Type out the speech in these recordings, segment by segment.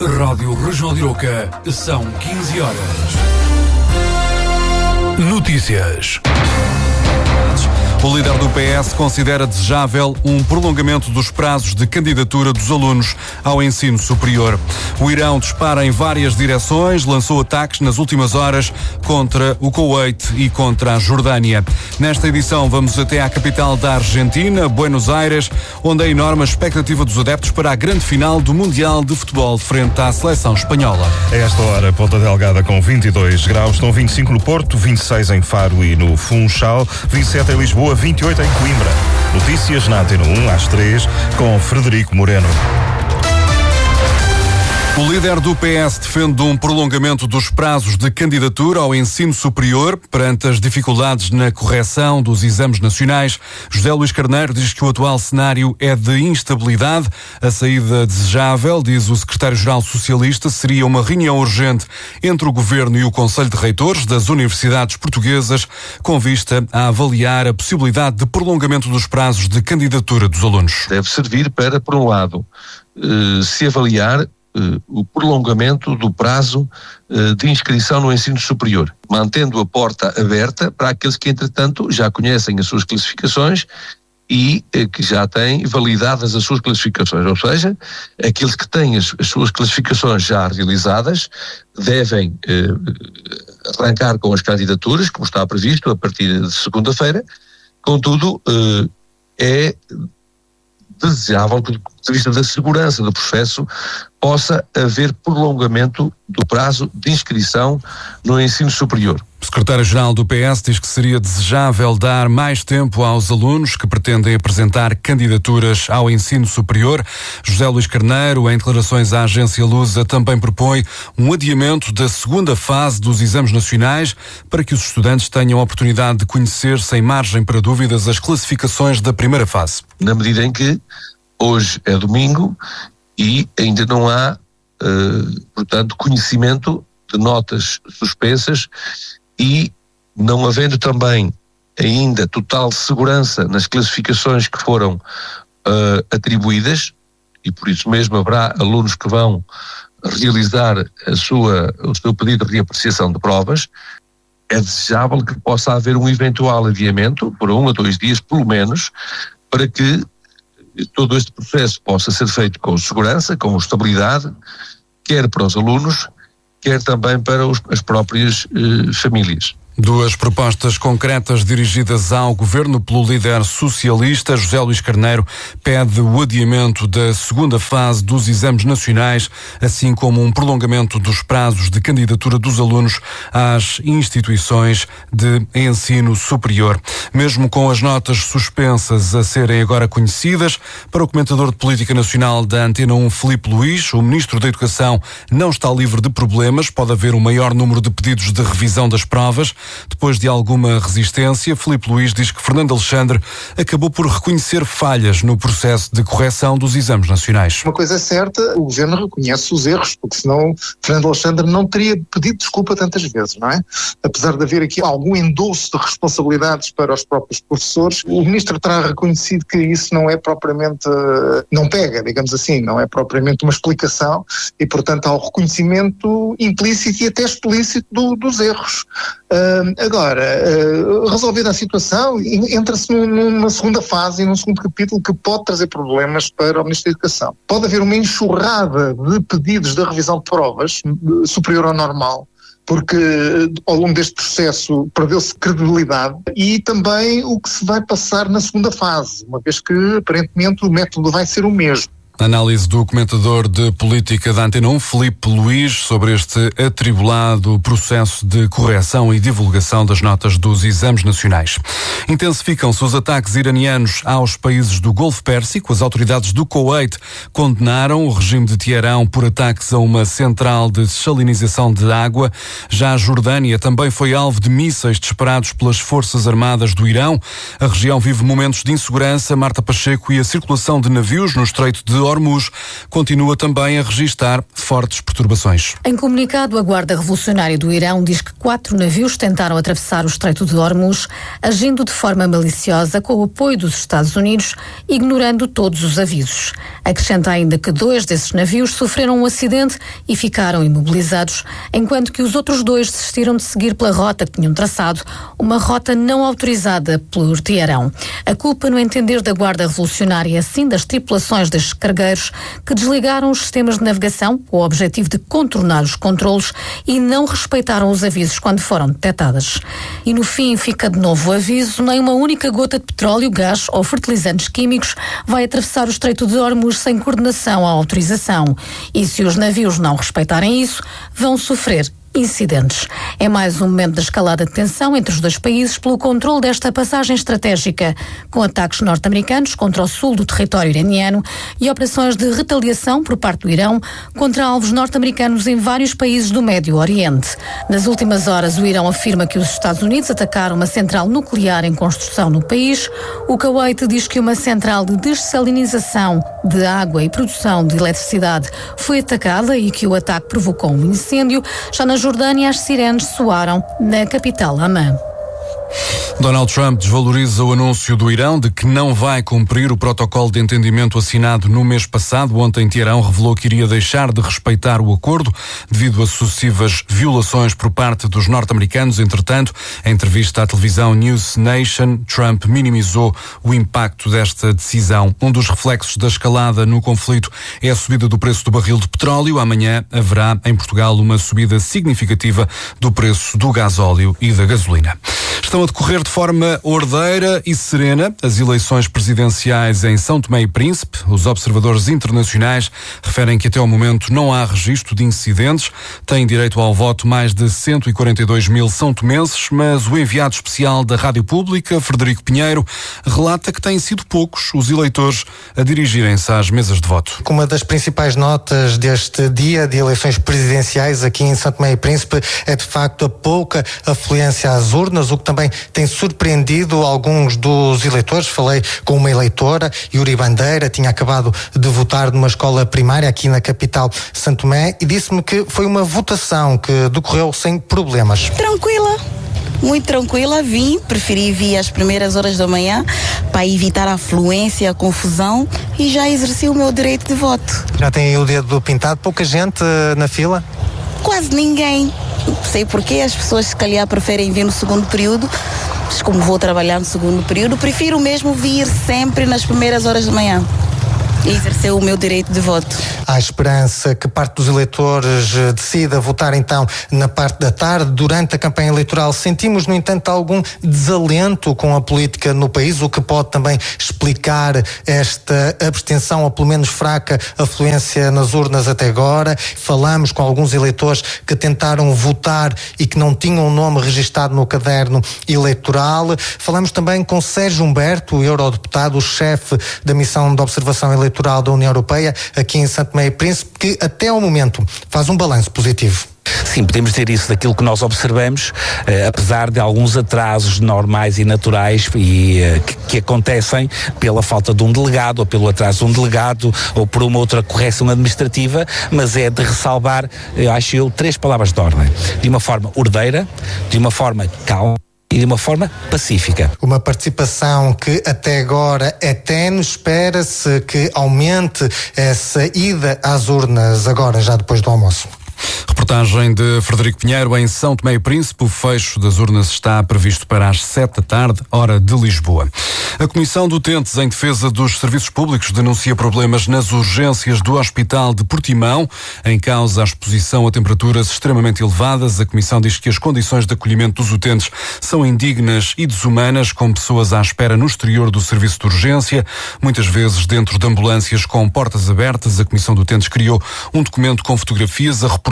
Rádio Regional de Aroca, são 15 horas. Notícias. O líder do PS considera desejável um prolongamento dos prazos de candidatura dos alunos ao ensino superior. O Irão dispara em várias direções, lançou ataques nas últimas horas contra o Kuwait e contra a Jordânia. Nesta edição vamos até à capital da Argentina, Buenos Aires, onde há enorme expectativa dos adeptos para a grande final do Mundial de Futebol frente à seleção espanhola. A esta hora, Ponta Delgada com 22 graus, estão 25 no Porto, 26 em Faro e no Funchal, 27 em Lisboa, 28 em Coimbra. Notícias na Antena 1 às 3 com Frederico Moreno. O líder do PS defende um prolongamento dos prazos de candidatura ao ensino superior perante as dificuldades na correção dos exames nacionais. José Luís Carneiro diz que o atual cenário é de instabilidade. A saída desejável, diz o secretário-geral socialista, seria uma reunião urgente entre o Governo e o Conselho de Reitores das universidades portuguesas, com vista a avaliar a possibilidade de prolongamento dos prazos de candidatura dos alunos. Deve servir para, por um lado, se avaliar o prolongamento do prazo de inscrição no ensino superior, mantendo a porta aberta para aqueles que, entretanto, já conhecem as suas classificações e que já têm validadas as suas classificações, ou seja, aqueles que têm as suas classificações já realizadas devem arrancar com as candidaturas, como está previsto, a partir de segunda-feira. Contudo, é desejável que, do ponto de vista da segurança do processo, possa haver prolongamento do prazo de inscrição no ensino superior. O secretário-geral do PS diz que seria desejável dar mais tempo aos alunos que pretendem apresentar candidaturas ao ensino superior. José Luís Carneiro, em declarações à agência Lusa, também propõe um adiamento da segunda fase dos exames nacionais para que os estudantes tenham a oportunidade de conhecer, sem margem para dúvidas, as classificações da primeira fase. Na medida em que hoje é domingo e ainda não há, portanto, conhecimento de notas suspensas e não havendo também ainda total segurança nas classificações que foram atribuídas, e por isso mesmo haverá alunos que vão realizar o seu pedido de reapreciação de provas, é desejável que possa haver um eventual adiamento, por 1 a 2 dias pelo menos, para que todo este processo possa ser feito com segurança, com estabilidade, quer para os alunos, quer também para as próprias famílias. Duas propostas concretas dirigidas ao Governo pelo líder socialista. José Luís Carneiro pede o adiamento da segunda fase dos exames nacionais, assim como um prolongamento dos prazos de candidatura dos alunos às instituições de ensino superior. Mesmo com as notas suspensas a serem agora conhecidas, para o comentador de política nacional da Antena 1, Filipe Luís, o Ministro da Educação não está livre de problemas. Pode haver um maior número de pedidos de revisão das provas. Depois de alguma resistência, Filipe Luís diz que Fernando Alexandre acabou por reconhecer falhas no processo de correção dos exames nacionais. Uma coisa é certa, o Governo reconhece os erros, porque senão Fernando Alexandre não teria pedido desculpa tantas vezes, não é? Apesar de haver aqui algum endosso de responsabilidades para os próprios professores, o Ministro terá reconhecido que isso não é propriamente, não pega, digamos assim, não é propriamente uma explicação e, portanto, há o reconhecimento implícito e até explícito dos erros. Agora, resolvida a situação, entra-se numa segunda fase e num segundo capítulo que pode trazer problemas para o Ministro da Educação. Pode haver uma enxurrada de pedidos de revisão de provas superior ao normal, porque ao longo deste processo perdeu-se credibilidade, e também o que se vai passar na segunda fase, uma vez que aparentemente o método vai ser o mesmo. Análise do comentador de política da Antena 1, Filipe Luís, sobre este atribulado processo de correção e divulgação das notas dos exames nacionais. Intensificam-se os ataques iranianos aos países do Golfo Pérsico. As autoridades do Kuwait condenaram o regime de Teherão por ataques a uma central de desalinização de água. Já a Jordânia também foi alvo de mísseis disparados pelas Forças Armadas do Irão. A região vive momentos de insegurança. Marta Pacheco, e a circulação de navios no Estreito de Hormuz continua também a registrar fortes perturbações. Em comunicado, a Guarda Revolucionária do Irão diz que 4 navios tentaram atravessar o Estreito de Hormuz, agindo de forma maliciosa com o apoio dos Estados Unidos, ignorando todos os avisos. Acrescenta ainda que 2 desses navios sofreram um acidente e ficaram imobilizados, enquanto que os outros 2 desistiram de seguir pela rota que tinham traçado, uma rota não autorizada por Teherão. A culpa, no entender da Guarda Revolucionária, assim das tripulações destes cargueiros, que desligaram os sistemas de navegação com o objetivo de contornar os controlos e não respeitaram os avisos quando foram detectadas. E no fim fica de novo o aviso: nem uma única gota de petróleo, gás ou fertilizantes químicos vai atravessar o Estreito de Hormuz sem coordenação ou autorização. E se os navios não respeitarem isso, vão sofrer incidentes. É mais um momento de escalada de tensão entre os dois países pelo controle desta passagem estratégica, com ataques norte-americanos contra o sul do território iraniano e operações de retaliação por parte do Irão contra alvos norte-americanos em vários países do Médio Oriente. Nas últimas horas, o Irão afirma que os Estados Unidos atacaram uma central nuclear em construção no país. O Kuwait diz que uma central de dessalinização de água e produção de eletricidade foi atacada e que o ataque provocou um incêndio. Já na Jordânia, as sirenes soaram na capital Amman. Donald Trump desvaloriza o anúncio do Irão de que não vai cumprir o protocolo de entendimento assinado no mês passado. Ontem, Teherão revelou que iria deixar de respeitar o acordo devido a sucessivas violações por parte dos norte-americanos. Entretanto, em entrevista à televisão News Nation, Trump minimizou o impacto desta decisão. Um dos reflexos da escalada no conflito é a subida do preço do barril de petróleo. Amanhã haverá em Portugal uma subida significativa do preço do gasóleo e da gasolina. Estão a decorrer de forma ordeira e serena as eleições presidenciais em São Tomé e Príncipe. Os observadores internacionais referem que até ao momento não há registro de incidentes. Têm direito ao voto mais de 142 mil são-tomenses, mas o enviado especial da Rádio Pública, Frederico Pinheiro, relata que têm sido poucos os eleitores a dirigirem-se às mesas de voto. Uma das principais notas deste dia de eleições presidenciais aqui em São Tomé e Príncipe é de facto a pouca afluência às urnas, o que também tem surpreendido alguns dos eleitores. Falei com uma eleitora, Yuri Bandeira, tinha acabado de votar numa escola primária aqui na capital São Tomé e disse-me que foi uma votação que decorreu sem problemas. Tranquila. Muito tranquila, preferi vir às primeiras horas da manhã para evitar a afluência, a confusão e já exerci o meu direito de voto. Já tem aí o dedo pintado? Pouca gente na fila? Quase ninguém. Não sei porquê, as pessoas se calhar preferem vir no segundo período, mas como vou trabalhar no segundo período, prefiro mesmo vir sempre nas primeiras horas da manhã e exercer o meu direito de voto. Há esperança que parte dos eleitores decida votar então na parte da tarde. Durante a campanha eleitoral sentimos, no entanto, algum desalento com a política no país, o que pode também explicar esta abstenção ou pelo menos fraca afluência nas urnas até agora. Falamos com alguns eleitores que tentaram votar e que não tinham o nome registado no caderno eleitoral. Falamos também com Sérgio Humberto, o eurodeputado, o chefe da missão de observação eleitoral da União Europeia aqui em São Tomé e Príncipe, que até ao momento faz um balanço positivo. Sim, podemos dizer isso daquilo que nós observamos, apesar de alguns atrasos normais e naturais que acontecem pela falta de um delegado, ou pelo atraso de um delegado, ou por uma outra correção administrativa, mas é de ressalvar, acho eu, 3 palavras de ordem. De uma forma ordeira, de uma forma calma e de uma forma pacífica. Uma participação que até agora é tenue. Espera-se que aumente essa ida às urnas agora, já depois do almoço. Reportagem de Frederico Pinheiro em São Tomé e Príncipe. O fecho das urnas está previsto para as 7 da tarde, hora de Lisboa. A Comissão de Utentes em Defesa dos Serviços Públicos denuncia problemas nas urgências do Hospital de Portimão. Em causa a exposição a temperaturas extremamente elevadas, a Comissão diz que as condições de acolhimento dos utentes são indignas e desumanas, com pessoas à espera no exterior do serviço de urgência, muitas vezes dentro de ambulâncias com portas abertas. A Comissão de Utentes criou um documento com fotografias a reportar esta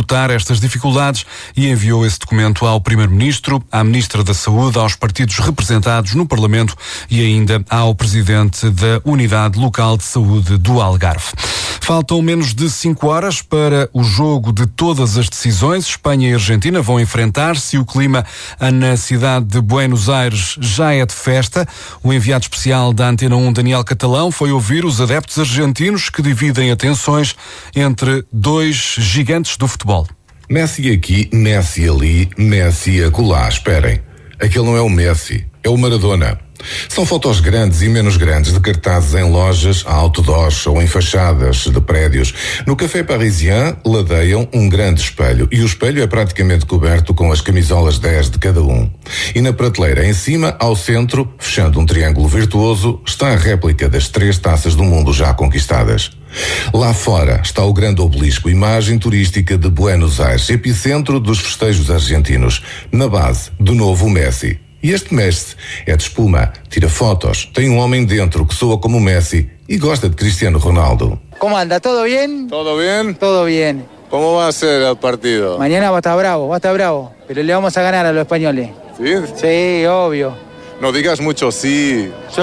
estas dificuldades e enviou esse documento ao Primeiro-Ministro, à Ministra da Saúde, aos partidos representados no Parlamento e ainda ao Presidente da Unidade Local de Saúde do Algarve. Faltam menos de 5 horas para o jogo de todas as decisões. Espanha e Argentina vão enfrentar-se e o clima na cidade de Buenos Aires já é de festa. O enviado especial da Antena 1, Daniel Catalão, foi ouvir os adeptos argentinos que dividem atenções entre dois gigantes do futebol. Messi aqui, Messi ali, Messi acolá. Esperem, aquele não é o Messi, é o Maradona. São fotos grandes e menos grandes de cartazes em lojas, outdoors ou em fachadas de prédios. No Café Parisien ladeiam um grande espelho e o espelho é praticamente coberto com as camisolas 10 de cada um. E na prateleira em cima, ao centro, fechando um triângulo virtuoso, está a réplica das 3 taças do mundo já conquistadas. Lá fora está o grande obelisco, imagem turística de Buenos Aires, epicentro dos festejos argentinos. Na base, de novo o Messi. E este Messi é de espuma, tira fotos, tem um homem dentro que soa como Messi e gosta de Cristiano Ronaldo. ¿Cómo anda? ¿Todo bien? ¿Todo bien? Todo bien. ¿Cómo va a ser el partido? Mañana va a estar bravo, pero le vamos a ganar a los españoles. ¿Sí? Sí, obvio. No digas mucho sí. Sí,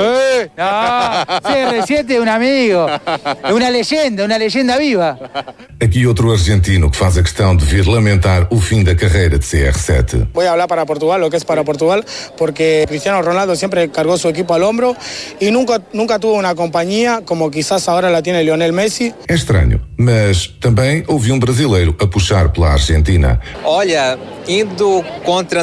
no, CR7 es un amigo, es una leyenda viva. Aqui outro argentino que faz a questão de vir lamentar o fim da carreira de CR7. Voy a hablar para Portugal, lo que es para Portugal, porque Cristiano Ronaldo siempre cargó su equipo al hombro y nunca tuvo una compañía como quizás ahora la tiene Lionel Messi. É estranho, mas também houve um brasileiro a puxar pela Argentina. Olha, indo contra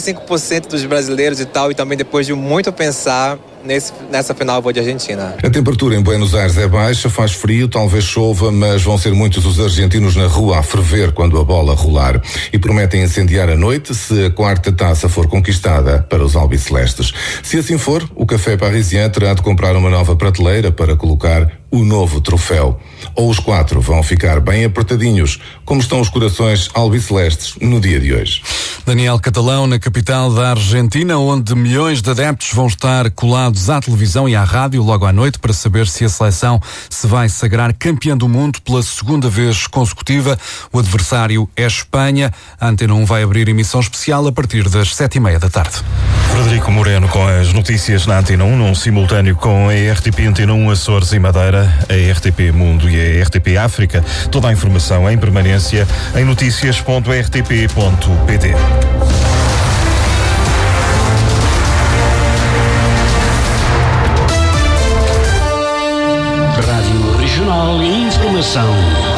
95% dos brasileiros e tal, e também depois de muito pensar, nessa final eu vou de Argentina. A temperatura em Buenos Aires é baixa, faz frio, talvez chova, mas vão ser muitos os argentinos na rua a ferver quando a bola rolar. E prometem incendiar a noite se a 4ª taça for conquistada para os albicelestes. Se assim for, o Café Parisien terá de comprar uma nova prateleira para colocar o novo troféu. Ou os 4 vão ficar bem apertadinhos, como estão os corações albicelestes no dia de hoje. Daniel Catalão, na capital da Argentina, onde milhões de adeptos vão estar colados à televisão e à rádio logo à noite para saber se a seleção se vai sagrar campeã do mundo pela 2ª vez consecutiva. O adversário é Espanha. A Antena 1 vai abrir emissão especial a partir das 7:30 da tarde. Frederico Moreno com as notícias na Antena 1, num simultâneo com a RTP Antena 1 Açores e Madeira, a RTP Mundo e a RTP África. Toda a informação em permanência em noticias.rtp.pt. Rádio Regional e Informação.